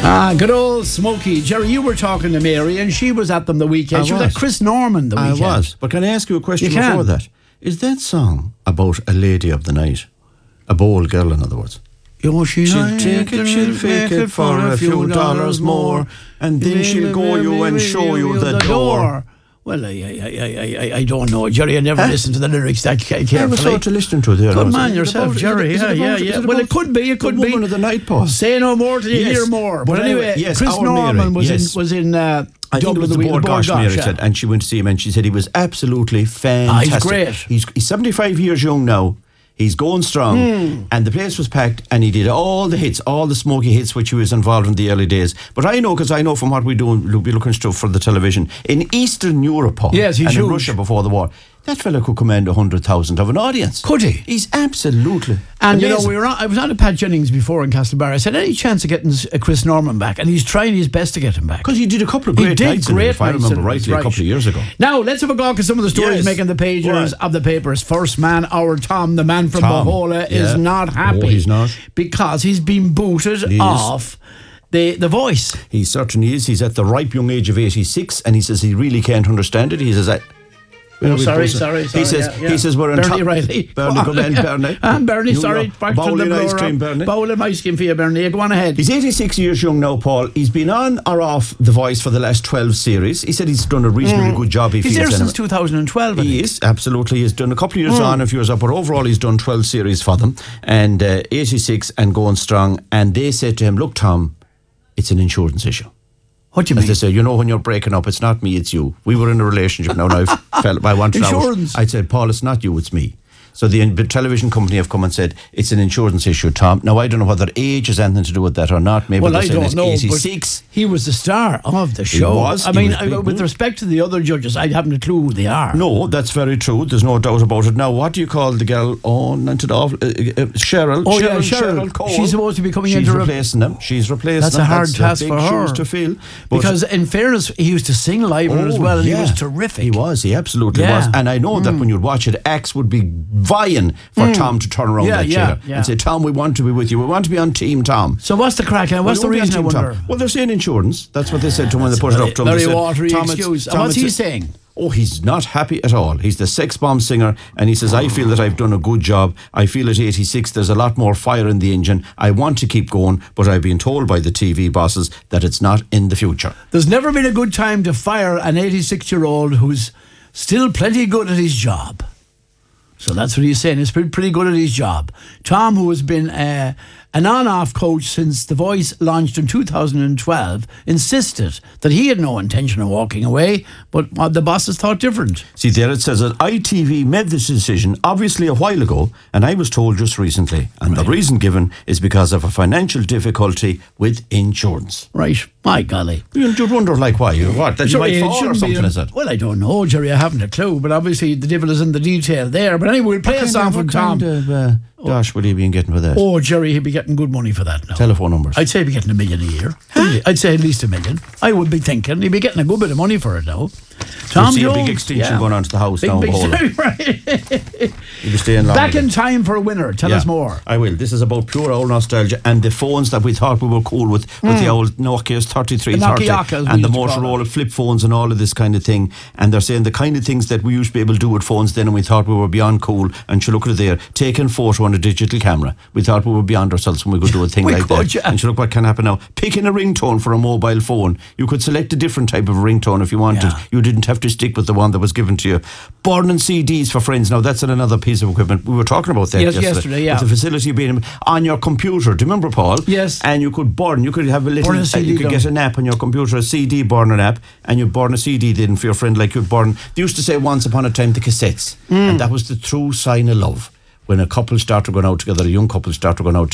Good old Smokey. Jerry, you were talking to Mary and she was at them the weekend. She was at Chris Norman the weekend. I was. But can I ask you a question before that? Is that song about a lady of the night? A bold girl, in other words? She'll take it, she'll fake it for a few dollars more, and then she'll go you and show you the door. Well, I don't know, Jerry. I never listened to the lyrics that carefully. I was sort of listening to it there. Good man yourself, Jerry. Yeah. Well, it could be. It could be. Woman of the night, Paul. Say no more till you hear more. But anyway, yes, Chris Norman was in. I think it was the Bord Gáis, Mary said, and she went to see him, and she said he was absolutely fantastic. He's great. He's 75 years young now. He's going strong, and the place was packed, and he did all the hits, all the Smokey hits, which he was involved in the early days. But I know, because I know from what we do, we'll be looking stuff for the television in Eastern Europe, Paul, yes, he's and huge. in Russia before the war. That fella could command 100,000 of an audience. Could he? He's absolutely and amazing. I was on to Pat Jennings before in Castlebar. I said, any chance of getting Chris Norman back? And he's trying his best to get him back. Because he did a couple of great nights, if I remember rightly, a couple of years ago. Now, let's have a go at some of the stories making the pages of the papers. First man, our Tom, the man from Bohola, is not happy. Oh, he's not. Because he's been booted off the Voice. He certainly is. He's at the ripe young age of 86, and he says he really can't understand it. He says, sorry. He says we're in Bernie Riley. Bernie, go on, Bernie. I'm Bernie, sorry. Back to the ice cream, Bernie. Bowl of ice cream for you, Bernie. Go on ahead. He's 86 years young now, Paul. He's been on or off The Voice for the last 12 series. He said he's done a reasonably good job. He's there since 2012. He is, absolutely. He's done a couple of years on, a few years up, but overall he's done 12 series for them, and 86 and going strong. And they said to him, look, Tom, it's an insurance issue. What do you mean? As they say, when you're breaking up, it's not me, it's you. We were in a relationship now, and I wanted insurance. out. I said, Paul, it's not you, it's me. So the television company have come and said, it's an insurance issue, Tom. Now, I don't know whether age has anything to do with that or not. Maybe I don't know. 86. He was the star of the show. He was. I mean, with respect to the other judges, I haven't a clue who they are. No, that's very true. There's no doubt about it. Now, what do you call the girl? Cheryl. Cheryl Cole. She's supposed to be coming into... She's replacing them. She's replacing them. That's a hard task for her. Shoes to fill. Because in fairness, he used to sing live as well, and he was terrific. He was. He absolutely was. And I know that when you'd watch it, acts would be vying for Tom to turn around that chair and say, Tom, we want to be with you. We want to be on Team Tom. So what's the crack? And what's the reason, I wonder? Well, they're saying insurance. That's what they said to him when they put it up to him. Very watery excuse. And what's he saying? Oh, he's not happy at all. He's the sex bomb singer, and he says, I feel that I've done a good job. I feel at 86 there's a lot more fire in the engine. I want to keep going, but I've been told by the TV bosses that it's not in the future. There's never been a good time to fire an 86-year-old who's still plenty good at his job. So that's what he's saying. He's pretty good at his job. Tom, who has been an on-off coach since The Voice launched in 2012, insisted that he had no intention of walking away, but the bosses thought different. See, there it says that ITV made this decision obviously a while ago, and I was told just recently. And the reason given is because of a financial difficulty with insurance. Right. My golly. You'd wonder, why? What? That you might fall or something, is it? Well, I don't know, Jerry. I haven't a clue, but obviously the devil is in the detail there. But anyway, we'll play a song from Tom. Gosh, would he be getting for that? Oh, Jerry, he'd be getting good money for that now. Telephone numbers. I'd say he'd be getting $1 million a year. I'd say at least $1 million. I would be thinking he'd be getting a good bit of money for it now. Tom Jones, a big extension going on to the house now. He'll be staying long. Back in time for a winner. Tell us more. I will. This is about pure old nostalgia and the phones that we thought we were cool with the old Nokia's 3330 and the Motorola flip phones and all of this kind of thing. And they're saying the kind of things that we used to be able to do with phones then, and we thought we were beyond cool. And you look at it there, taking photo on a digital camera. We thought we were beyond ourselves when we could do a thing like that. Yeah. And you look what can happen now. Picking a ringtone for a mobile phone. You could select a different type of ringtone if you wanted. Yeah. You didn't have to stick with the one that was given to you. Burning CDs for friends. Now that's another piece of equipment. We were talking about that yesterday. With the facility being on your computer. Do you remember, Paul? Yes. And you could burn. You could have a little. You could get an app on your computer, a CD burner app, and you burn a CD then for your friend, like you'd burn. They used to say once upon a time the cassettes, and that was the true sign of love. When a couple started going out together, a young couple started going out